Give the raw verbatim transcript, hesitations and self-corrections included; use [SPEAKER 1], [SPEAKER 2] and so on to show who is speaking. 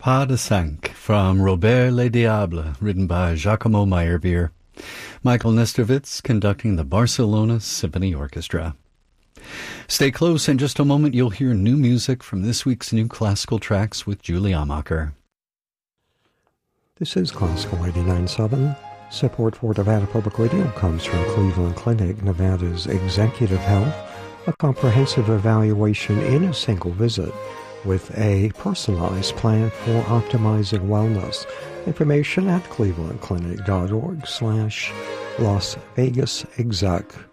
[SPEAKER 1] Pas de Cinq from Robert Le Diable, written by Giacomo Meyerbeer. Michael Nestervitz conducting the Barcelona Symphony Orchestra. Stay close. In just a moment, you'll hear new music from this week's New Classical Tracks with Julie Amacher.
[SPEAKER 2] This is Classical eighty-nine point seven. Support for Nevada Public Radio comes from Cleveland Clinic, Nevada's Executive Health, a comprehensive evaluation in a single visit with a personalized plan for optimizing wellness. Information at cleveland clinic dot org slash Las Vegas Exec.